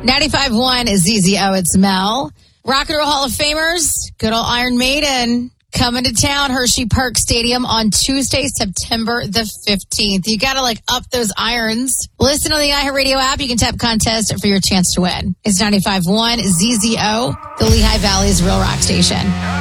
95.1 is ZZO. It's Mel. Rock and Roll Hall of Famers, good old Iron Maiden, coming to town, Hershey Park Stadium on Tuesday, September the 15th. You got to up those irons. Listen on the iHeartRadio app. You can tap contest for your chance to win. It's 95.1 ZZO, the Lehigh Valley's Real Rock Station.